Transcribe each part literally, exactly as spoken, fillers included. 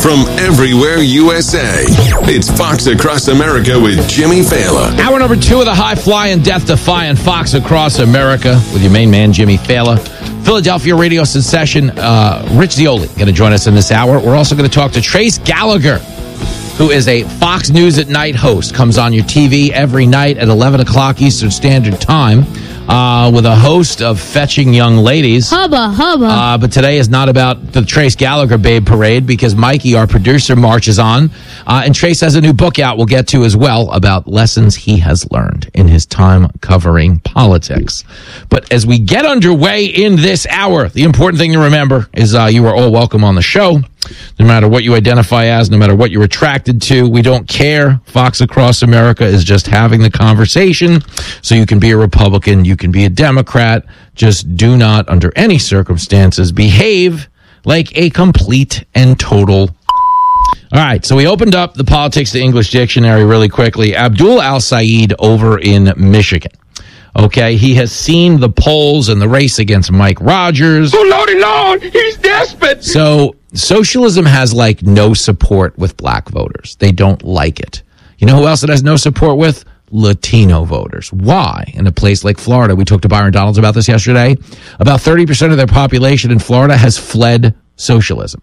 from everywhere U S A. It's Fox Across America with Jimmy Fallon. Hour number two of the high-flying, death-defying Fox Across America with your main man, Jimmy Fallon. Philadelphia radio sensation, uh, Rich Zeoli, going to join us in this hour. We're also going to talk to Trace Gallagher, who is a Fox News at Night host. Comes on your T V every night at eleven o'clock Eastern Standard Time uh, with a host of fetching young ladies. Hubba, hubba. Uh, but today is not about the Trace Gallagher Babe Parade because Mikey, our producer, marches on. Uh, and Trace has a new book out we'll get to as well about lessons he has learned in his time covering politics. But as we get underway in this hour, the important thing to remember is uh, you are all welcome on the show. No matter what you identify as, no matter what you're attracted to, we don't care. Fox Across America is just having the conversation. So you can be a Republican, you can be a Democrat. Just do not, under any circumstances, behave like a complete and total. All right, so we opened up the Politics to English Dictionary really quickly. Abdul Al-Sayed over in Michigan. Okay, he has seen the polls and the race against Mike Rogers. Oh, Lordy Lord, he's desperate. So socialism has, like, no support with black voters. They don't like it. You know who else it has no support with? Latino voters. Why? In a place like Florida, we talked to Byron Donalds about this yesterday. About thirty percent of their population in Florida has fled socialism.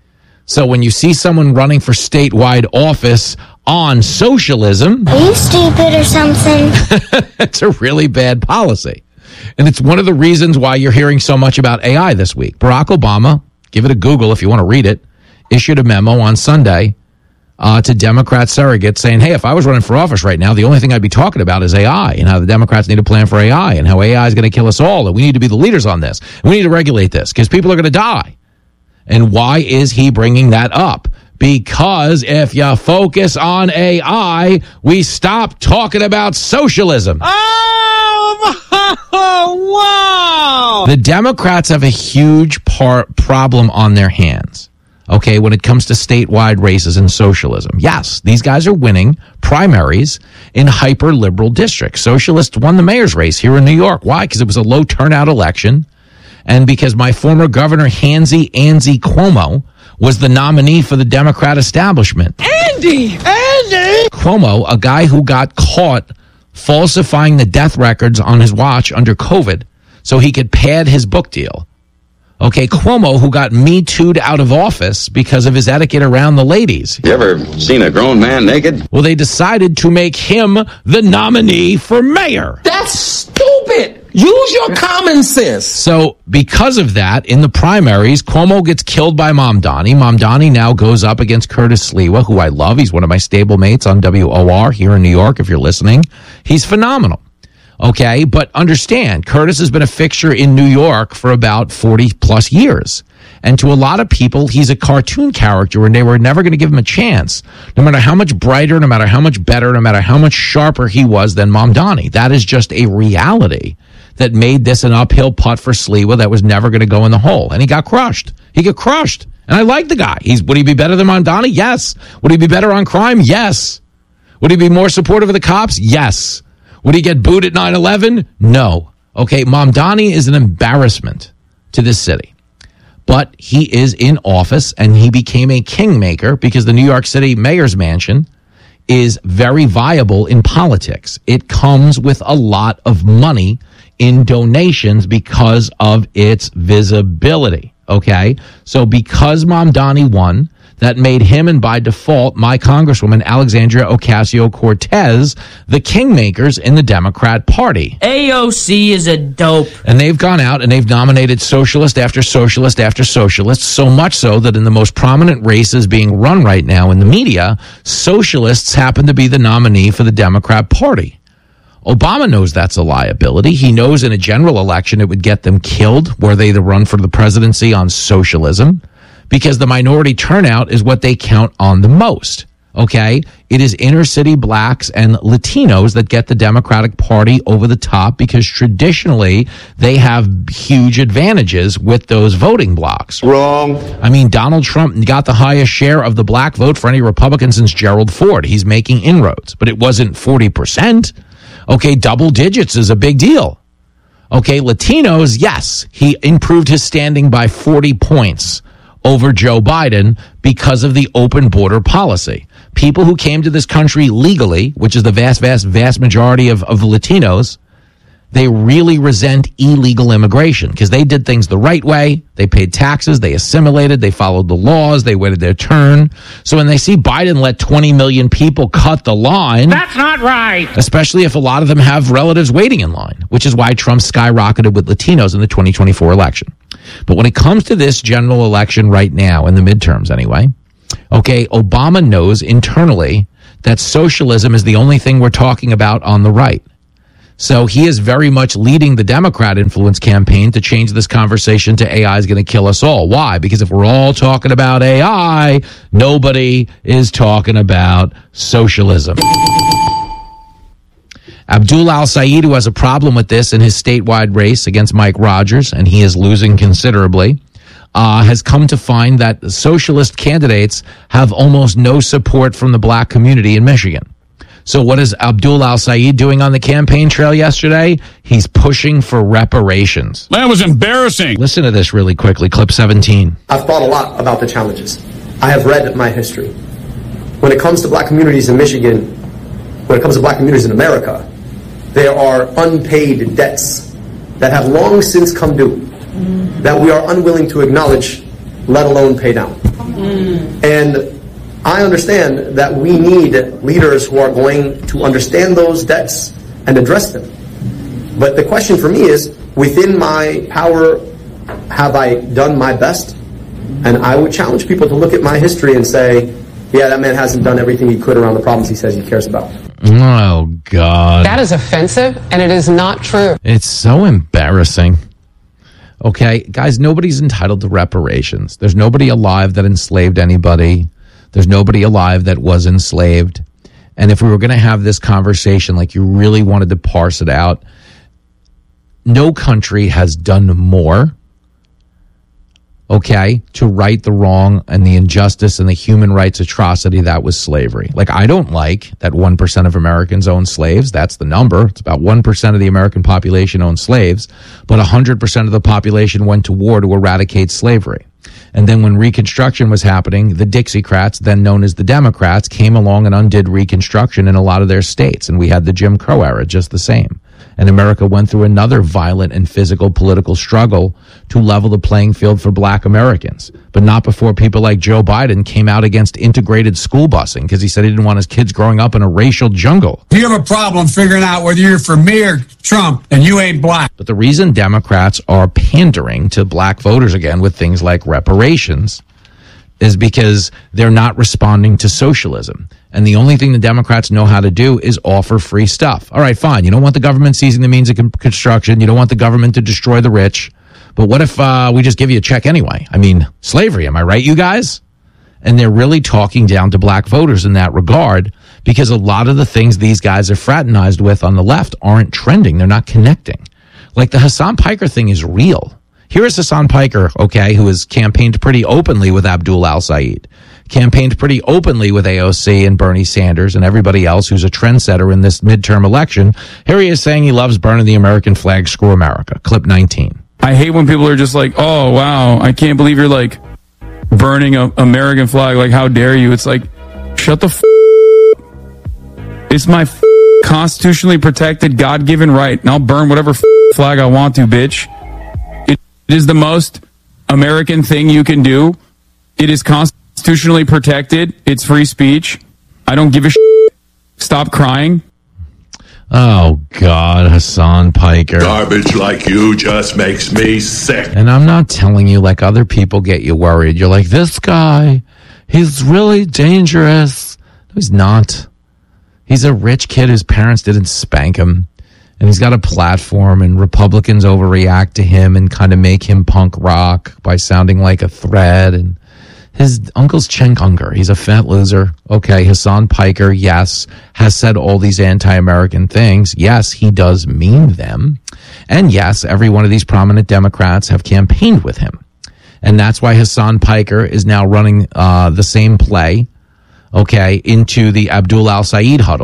So when you see someone running for statewide office on socialism, are you stupid or something? It's a really bad policy. And it's one of the reasons why you're hearing so much about A I this week. Barack Obama, give it a Google if you want to read it, issued a memo on Sunday uh, to Democrat surrogates saying, hey, if I was running for office right now, the only thing I'd be talking about is A I and how the Democrats need a plan for A I and how A I is going to kill us all. And we need to be the leaders on this. And we need to regulate this because people are going to die. And why is he bringing that up? Because if you focus on A I, we stop talking about socialism. Oh, wow! The Democrats have a huge part problem on their hands, okay, when it comes to statewide races and socialism. Yes, these guys are winning primaries in hyper-liberal districts. Socialists won the mayor's race here in New York. Why? Because it was a low-turnout election, and because my former governor, Hansi Anzi Cuomo, was the nominee for the Democrat establishment. Andy! Andy! Cuomo, a guy who got caught falsifying the death records on his watch under COVID so he could pad his book deal. Okay, Cuomo, who got Me Too'd out of office because of his etiquette around the ladies. You ever seen a grown man naked? Well, they decided to make him the nominee for mayor. That's stupid! Use your common sense. So because of that, in the primaries, Cuomo gets killed by Mamdani. Mamdani now goes up against Curtis Sliwa, who I love. He's one of my stable mates on W O R here in New York, if you're listening. He's phenomenal. Okay, but understand, Curtis has been a fixture in New York for about forty plus years. And to a lot of people, he's a cartoon character, and they were never going to give him a chance. No matter how much brighter, no matter how much better, no matter how much sharper he was than Mamdani. That is just a reality that made this an uphill putt for Sliwa that was never going to go in the hole. And he got crushed. He got crushed. And I like the guy. He's, would he be better than Mamdani? Yes. Would he be better on crime? Yes. Would he be more supportive of the cops? Yes. Would he get booed at nine eleven? No. Okay, Mamdani is an embarrassment to this city. But he is in office, and he became a kingmaker because the New York City mayor's mansion is very viable in politics. It comes with a lot of money in donations because of its visibility, okay? So because Mamdani won, that made him, and by default, my Congresswoman, Alexandria Ocasio-Cortez, the kingmakers in the Democrat Party. A O C is a dope. And they've gone out and they've nominated socialist after socialist after socialist, so much so that in the most prominent races being run right now in the media, socialists happen to be the nominee for the Democrat Party. Obama knows that's a liability. He knows in a general election it would get them killed were they to run for the presidency on socialism, because the minority turnout is what they count on the most, okay? It is inner city blacks and Latinos that get the Democratic Party over the top because traditionally they have huge advantages with those voting blocks. Wrong. I mean, Donald Trump got the highest share of the black vote for any Republican since Gerald Ford. He's making inroads, but it wasn't forty percent. Okay, double digits is a big deal. Okay, Latinos, yes, he improved his standing by forty points over Joe Biden because of the open border policy. People who came to this country legally, which is the vast, vast, vast majority of, of the Latinos, they really resent illegal immigration because they did things the right way. They paid taxes. They assimilated. They followed the laws. They waited their turn. So when they see Biden let twenty million people cut the line, That's not right. especially if a lot of them have relatives waiting in line, which is why Trump skyrocketed with Latinos in the twenty twenty-four election. But when it comes to this general election right now, in the midterms anyway, okay, Obama knows internally that socialism is the only thing we're talking about on the right. So he is very much leading the Democrat influence campaign to change this conversation to A I is going to kill us all. Why? Because if we're all talking about A I, nobody is talking about socialism. Abdul Al-Sayed, who has a problem with this in his statewide race against Mike Rogers, and he is losing considerably, uh, has come to find that socialist candidates have almost no support from the black community in Michigan. So what is Abdul Al-Sayed doing on the campaign trail yesterday? He's pushing for reparations. That was embarrassing. Listen to this really quickly, clip seventeen. I've thought a lot about the challenges. I have read my history. When it comes to black communities in Michigan, when it comes to black communities in America, there are unpaid debts that have long since come due that we are unwilling to acknowledge, let alone pay down. Mm. And I understand that we need leaders who are going to understand those debts and address them. But the question for me is, within my power, have I done my best? And I would challenge people to look at my history and say, yeah, that man hasn't done everything he could around the problems he says he cares about. Oh, God. That is offensive, and it is not true. It's so embarrassing. Okay, guys, nobody's entitled to reparations. There's nobody alive that enslaved anybody. There's nobody alive that was enslaved. And if we were going to have this conversation, like you really wanted to parse it out, no country has done more, okay, to right the wrong and the injustice and the human rights atrocity that was slavery. Like, I don't like that one percent of Americans own slaves. That's the number. It's about one percent of the American population owned slaves, but one hundred percent of the population went to war to eradicate slavery. And then when Reconstruction was happening, the Dixiecrats, then known as the Democrats, came along and undid Reconstruction in a lot of their states. And we had the Jim Crow era just the same. And America went through another violent and physical political struggle to level the playing field for black Americans. But not before people like Joe Biden came out against integrated school busing because he said he didn't want his kids growing up in a racial jungle. If you have a problem figuring out whether you're for me or Trump, and you ain't black. But the reason Democrats are pandering to black voters again with things like reparations is because they're not responding to socialism. And the only thing the Democrats know how to do is offer free stuff. All right, fine. You don't want the government seizing the means of construction. You don't want the government to destroy the rich. But what if uh, we just give you a check anyway? I mean, slavery, am I right, you guys? And they're really talking down to black voters in that regard because a lot of the things these guys are fraternized with on the left aren't trending. They're not connecting. Like the Hassan Piker thing is real. Here is Hassan Piker, okay, who has campaigned pretty openly with Abdul Al-Sayed, campaigned pretty openly with A O C and Bernie Sanders and everybody else who's a trendsetter in this midterm election. Here he is saying he loves burning the American flag, screw America. Clip nineteen. I hate when people are just like, oh, wow, I can't believe you're like burning a American flag. Like, how dare you? It's like, shut the f***. It's my f- constitutionally protected, God-given right, and I'll burn whatever f- flag I want to, bitch. It is the most American thing you can do. It is constitutionally protected. It's free speech. I don't give a shit. Stop crying. Oh, God, Hassan Piker. Garbage like you just makes me sick. And I'm not telling you like other people get you worried. You're like, this guy, he's really dangerous. No, he's not. He's a rich kid whose parents didn't spank him. And he's got a platform, and Republicans overreact to him and kind of make him punk rock by sounding like a threat. And his uncle's Cenk Uygur. He's a fat loser. Okay, Hassan Piker, yes, has said all these anti-American things. Yes, he does mean them. And yes, every one of these prominent Democrats have campaigned with him. And that's why Hassan Piker is now running uh, the same play, okay, into the Abdul Al-Sayed huddle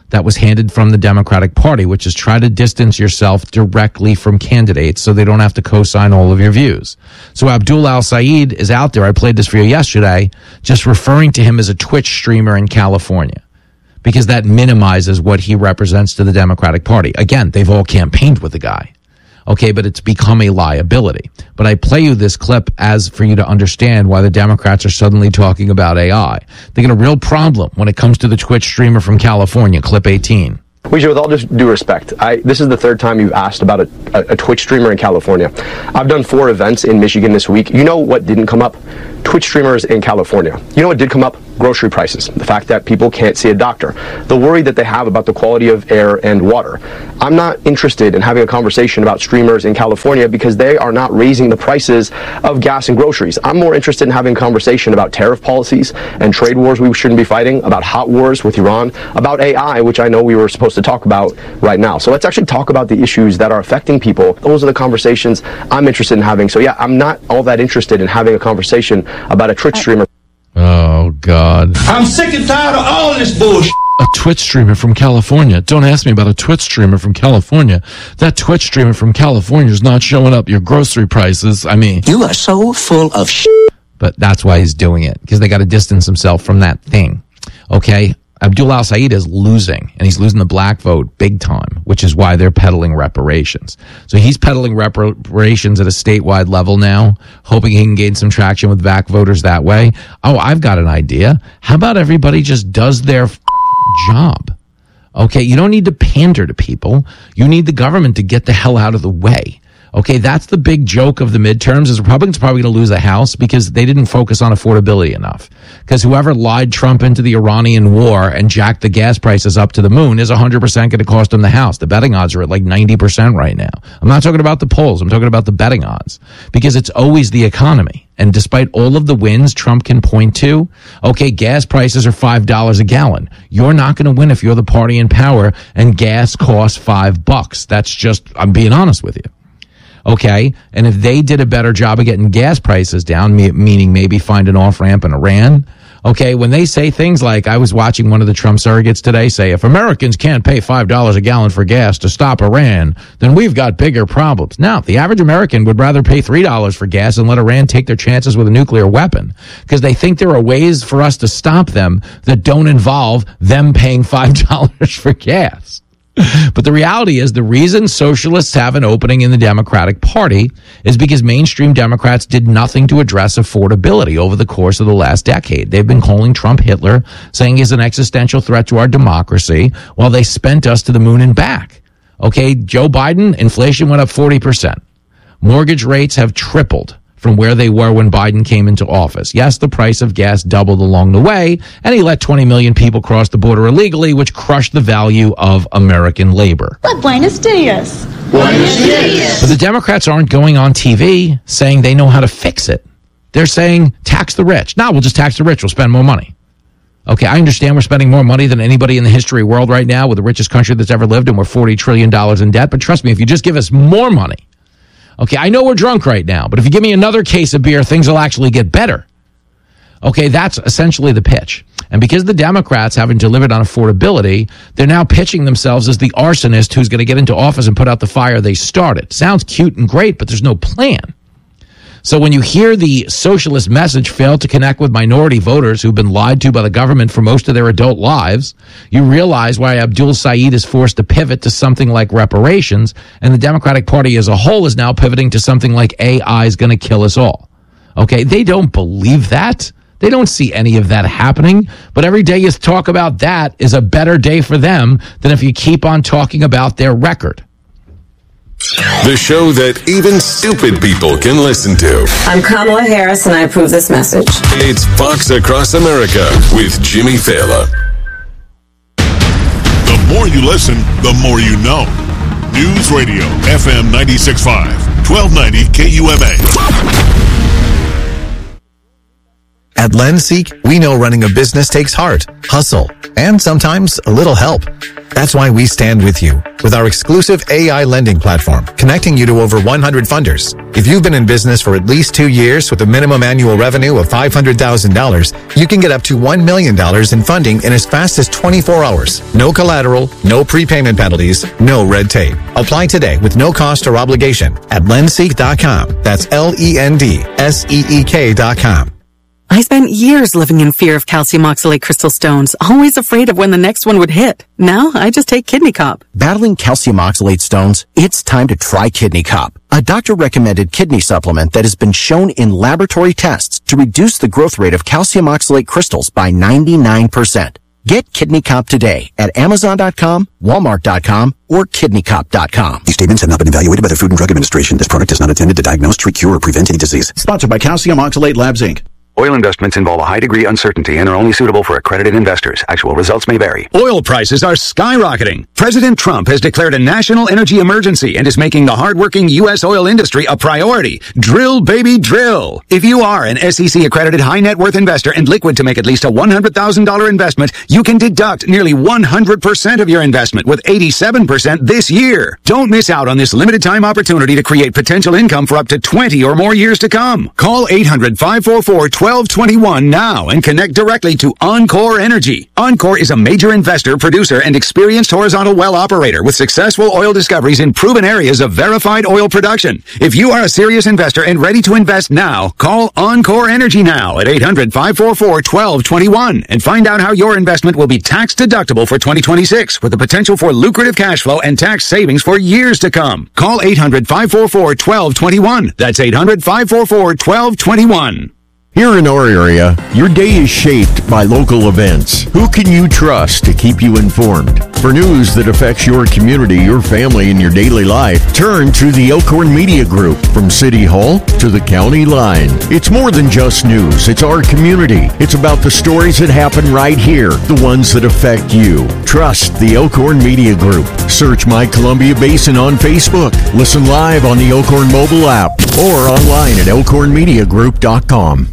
that was handed from the Democratic Party, which is try to distance yourself directly from candidates so they don't have to co-sign all of your views. So Abdul Al-Sayed is out there. I played this for you yesterday, just referring to him as a Twitch streamer in California, because that minimizes what he represents to the Democratic Party. Again, they've all campaigned with the guy. Okay, but it's become a liability. But I play you this clip as for you to understand why the Democrats are suddenly talking about A I. They get a real problem when it comes to the Twitch streamer from California, clip eighteen. Weijia, with all due respect, I, this is the third time you've asked about a, a, a Twitch streamer in California. I've done four events in Michigan this week. You know what didn't come up? Twitch streamers in California. You know what did come up? Grocery prices. The fact that people can't see a doctor. The worry that they have about the quality of air and water. I'm not interested in having a conversation about streamers in California because they are not raising the prices of gas and groceries. I'm more interested in having a conversation about tariff policies and trade wars we shouldn't be fighting, about hot wars with Iran, about A I, which I know we were supposed to talk about right now. So let's actually talk about the issues that are affecting people. Those are the conversations I'm interested in having. So yeah, I'm not all that interested in having a conversation about a Twitch streamer. Oh, God. I'm sick and tired of all this bullshit. A Twitch streamer from California. Don't ask me about a Twitch streamer from California. That Twitch streamer from California is not showing up your grocery prices. I mean, You are so full of shit. But that's why he's doing it, because they got to distance himself from that thing. Okay? Abdul Al-Sayed is losing, and he's losing the black vote big time, which is why they're peddling reparations. So he's peddling reparations at a statewide level now, hoping he can gain some traction with black voters that way. Oh, I've got an idea. How about everybody just does their f- job? Okay, you don't need to pander to people. You need the government to get the hell out of the way. Okay, that's the big joke of the midterms is Republicans are probably going to lose the House because they didn't focus on affordability enough. Because whoever lied Trump into the Iranian war and jacked the gas prices up to the moon is one hundred percent going to cost them the House. The betting odds are at like ninety percent right now. I'm not talking about the polls. I'm talking about the betting odds. Because it's always the economy. And despite all of the wins Trump can point to, okay, gas prices are five dollars a gallon. You're not going to win if you're the party in power and gas costs five bucks. That's just, I'm being honest with you. Okay, and if they did a better job of getting gas prices down, me- meaning maybe find an off-ramp in Iran, okay, when they say things like, I was watching one of the Trump surrogates today say, if Americans can't pay five dollars a gallon for gas to stop Iran, then we've got bigger problems. Now, the average American would rather pay three dollars for gas and let Iran take their chances with a nuclear weapon, because they think there are ways for us to stop them that don't involve them paying five dollars for gas. But the reality is the reason socialists have an opening in the Democratic Party is because mainstream Democrats did nothing to address affordability over the course of the last decade. They've been calling Trump Hitler, saying he's an existential threat to our democracy, while they spent us to the moon and back. Okay, Joe Biden, inflation went up forty percent. Mortgage rates have tripled from where they were when Biden came into office. Yes, the price of gas doubled along the way, and he let twenty million people cross the border illegally, which crushed the value of American labor. But buenos dias. Buenos dias. But the Democrats aren't going on T V saying they know how to fix it. They're saying tax the rich. No, we'll just tax the rich. We'll spend more money. Okay, I understand we're spending more money than anybody in the history of the world right now. We're the richest country that's ever lived, and we're forty trillion dollars in debt. But trust me, if you just give us more money, okay, I know we're drunk right now, but if you give me another case of beer, things will actually get better. Okay, that's essentially the pitch. And because the Democrats haven't delivered on affordability, they're now pitching themselves as the arsonist who's going to get into office and put out the fire they started. Sounds cute and great, but there's no plan. So when you hear the socialist message fail to connect with minority voters who've been lied to by the government for most of their adult lives, you realize why Abdul Sayed is forced to pivot to something like reparations, and the Democratic Party as a whole is now pivoting to something like A I is going to kill us all. Okay, they don't believe that. They don't see any of that happening. But every day you talk about that is a better day for them than if you keep on talking about their record. The show that even stupid people can listen to. I'm Kamala Harris, and I approve this message. It's Fox Across America with Jimmy Fallon. The more you listen, the more you know. News Radio, F M ninety-six point five, twelve ninety K U M A. At Lenseek, we know running a business takes heart, hustle, and sometimes a little help. That's why we stand with you with our exclusive A I lending platform, connecting you to over one hundred funders. If you've been in business for at least two years with a minimum annual revenue of five hundred thousand dollars, you can get up to one million dollars in funding in as fast as twenty-four hours. No collateral, no prepayment penalties, no red tape. Apply today with no cost or obligation at lenseek dot com. That's L E N D S E E K dot com. I spent years living in fear of calcium oxalate crystal stones, always afraid of when the next one would hit. Now, I just take Kidney Cop. Battling calcium oxalate stones? It's time to try Kidney Cop, a doctor-recommended kidney supplement that has been shown in laboratory tests to reduce the growth rate of calcium oxalate crystals by ninety-nine percent. Get Kidney Cop today at amazon dot com, walmart dot com, or kidney cop dot com. These statements have not been evaluated by the Food and Drug Administration. This product is not intended to diagnose, treat, cure, or prevent any disease. Sponsored by Calcium Oxalate Labs, Incorporated. Oil investments involve a high degree of uncertainty and are only suitable for accredited investors. Actual results may vary. Oil prices are skyrocketing. President Trump has declared a national energy emergency and is making the hardworking U S oil industry a priority. Drill, baby, drill. If you are an S E C accredited high net worth investor and liquid to make at least a one hundred thousand dollars investment, you can deduct nearly one hundred percent of your investment with eighty-seven percent this year. Don't miss out on this limited time opportunity to create potential income for up to twenty or more years to come. Call eight hundred, five four four, twelve twenty-one now and connect directly to Encore Energy. Encore is a major investor, producer, and experienced horizontal well operator with successful oil discoveries in proven areas of verified oil production. If you are a serious investor and ready to invest now, call Encore Energy now at eight hundred, five four four, twelve twenty-one and find out how your investment will be tax deductible for twenty twenty-six with the potential for lucrative cash flow and tax savings for years to come. Call eight hundred, five four four, twelve twenty-one. That's eight hundred, five four four, twelve twenty-one. Here in our area, your day is shaped by local events. Who can you trust to keep you informed? For news that affects your community, your family, and your daily life, turn to the Elkhorn Media Group. From City Hall to the county line. It's more than just news. It's our community. It's about the stories that happen right here, the ones that affect you. Trust the Elkhorn Media Group. Search My Columbia Basin on Facebook. Listen live on the Elkhorn mobile app or online at elkhorn media group dot com.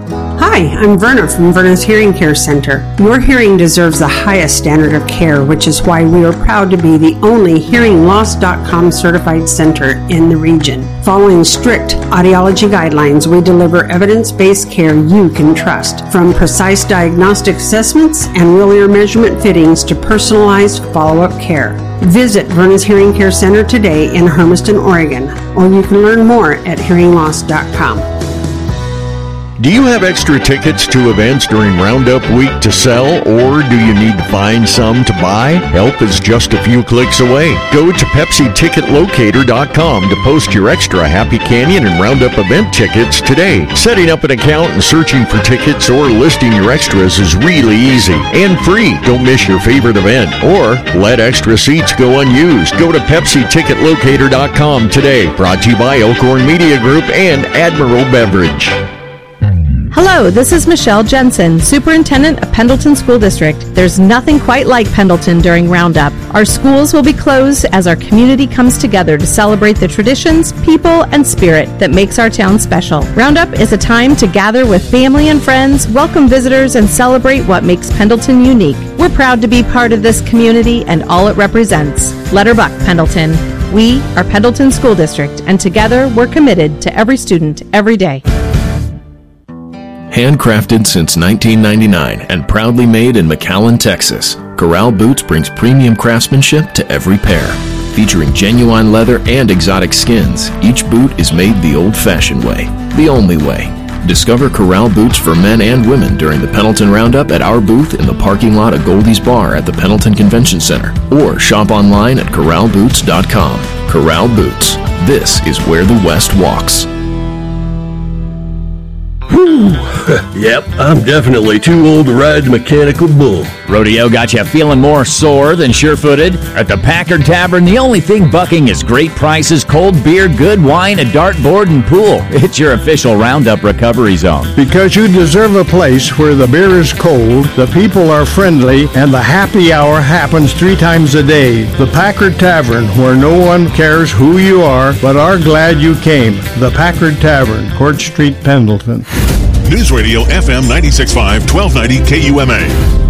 Hi, I'm Verna from Verna's Hearing Care Center. Your hearing deserves the highest standard of care, which is why we are proud to be the only hearing loss dot com certified center in the region. Following strict audiology guidelines, we deliver evidence-based care you can trust. From precise diagnostic assessments and real ear measurement fittings to personalized follow-up care. Visit Verna's Hearing Care Center today in Hermiston, Oregon, or you can learn more at hearing loss dot com. Do you have extra tickets to events during Roundup Week to sell, or do you need to find some to buy? Help is just a few clicks away. Go to Pepsi Ticket Locator dot com to post your extra Happy Canyon and Roundup event tickets today. Setting up an account and searching for tickets or listing your extras is really easy and free. Don't miss your favorite event or let extra seats go unused. Go to Pepsi Ticket Locator dot com today. Brought to you by Elkhorn Media Group and Admiral Beverage. Hello, this is Michelle Jensen, Superintendent of Pendleton School District. There's nothing quite like Pendleton during Roundup. Our schools will be closed as our community comes together to celebrate the traditions, people, and spirit that makes our town special. Roundup is a time to gather with family and friends, welcome visitors, and celebrate what makes Pendleton unique. We're proud to be part of this community and all it represents. Letterbuck, Pendleton. We are Pendleton School District, and together we're committed to every student every day. Handcrafted since nineteen ninety-nine and proudly made in McAllen, Texas, Corral Boots brings premium craftsmanship to every pair. Featuring genuine leather and exotic skins, each boot is made the old-fashioned way, the only way. Discover Corral Boots for men and women during the Pendleton Roundup at our booth in the parking lot of Goldie's Bar at the Pendleton Convention Center, or shop online at corral boots dot com. Corral Boots. This is where the West walks. Whew. Yep, I'm definitely too old to ride the mechanical bull. Rodeo got you feeling more sore than sure-footed? At the Packard Tavern, the only thing bucking is great prices, cold beer, good wine, a dartboard, and pool. It's your official Roundup recovery zone. Because you deserve a place where the beer is cold, the people are friendly, and the happy hour happens three times a day. The Packard Tavern, where no one cares who you are, but are glad you came. The Packard Tavern, Court Street, Pendleton. News Radio F M ninety-six point five, twelve ninety K U M A.